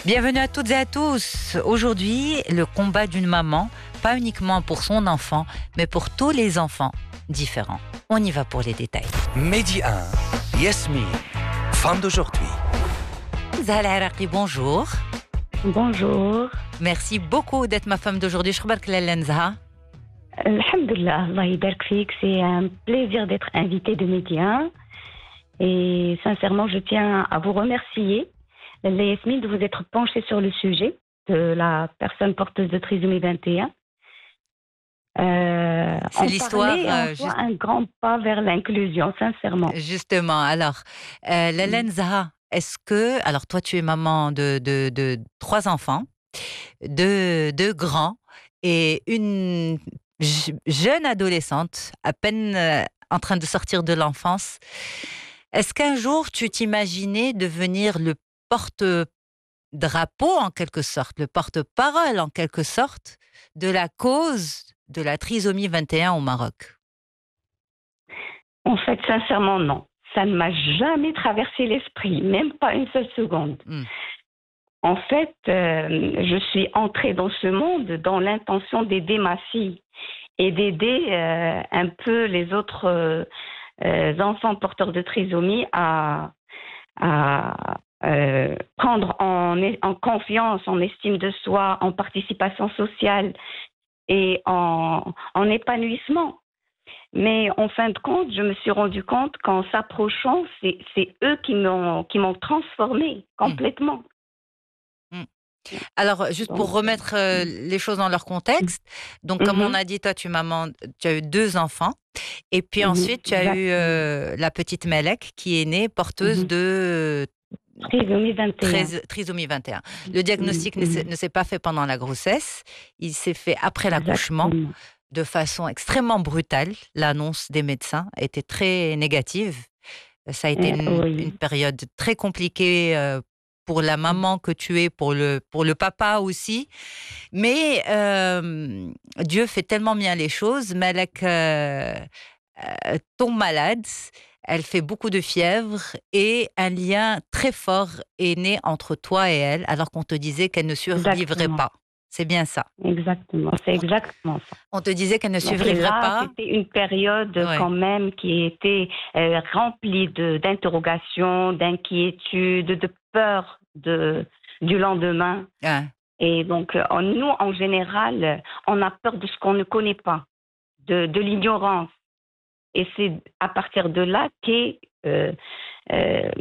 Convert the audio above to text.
Bienvenue à toutes et à tous. Aujourd'hui, le combat d'une maman, pas uniquement pour son enfant, mais pour tous les enfants différents. On y va pour les détails. Midi 1, Yasmine, femme d'aujourd'hui. Zahra Araqi, bonjour. Bonjour. Merci beaucoup d'être ma femme d'aujourd'hui. Shkhbark lalla Zahra. Alhamdulillah, Allah يبارك فيك. C'est un plaisir d'être invitée de Média. Et sincèrement, je tiens à vous remercier, Yasmine, de vous être penchée sur le sujet de la personne porteuse de trisomie 21. C'est l'histoire. Juste un grand pas vers l'inclusion, sincèrement. Justement. Alors, lalla Zahra, est-ce que. Alors, toi, tu es maman de 3 enfants, deux grands et une jeune adolescente, à peine en train de sortir de l'enfance. Est-ce qu'un jour, tu t'imaginais devenir le porte-drapeau, en quelque sorte, le porte-parole, en quelque sorte, de la cause de la trisomie 21 au Maroc? En fait, sincèrement, non. Ça ne m'a jamais traversé l'esprit, même pas une seule seconde. En fait, je suis entrée dans ce monde dans l'intention d'aider ma fille et d'aider un peu les autres enfants porteurs de trisomie à prendre en confiance, en estime de soi, en participation sociale et en épanouissement. Mais en fin de compte, je me suis rendu compte qu'en s'approchant, c'est eux qui m'ont transformée complètement. Alors, juste pour remettre les choses dans leur contexte, donc comme on a dit, toi, tu as eu 2 enfants, et puis ensuite, tu as eu la petite Melek qui est née porteuse de trisomie 21. Le diagnostic ne s'est pas fait pendant la grossesse, il s'est fait après l'accouchement, de façon extrêmement brutale. L'annonce des médecins était très négative. Ça a été une période très compliquée pour la maman que tu es, pour le papa aussi. Mais Dieu fait tellement bien les choses. Melek tombe malade, elle fait beaucoup de fièvre et un lien très fort est né entre toi et elle, alors qu'on te disait qu'elle ne survivrait pas. C'est bien ça. Exactement, c'est exactement ça. On te disait qu'elle ne survivrait pas. C'était une période quand même qui était remplie d'interrogations, d'inquiétudes, de peur du lendemain. Et donc, nous, en général, on a peur de ce qu'on ne connaît pas, de l'ignorance. Et c'est à partir de là qu'est